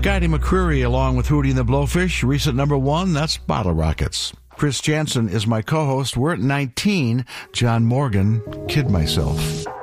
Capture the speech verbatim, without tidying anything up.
Scotty McCreery along with Hootie and the Blowfish. Recent number one, that's Bottle Rockets. Chris Jansen is my co-host. We're at nineteen. John Morgan, Kid Myself.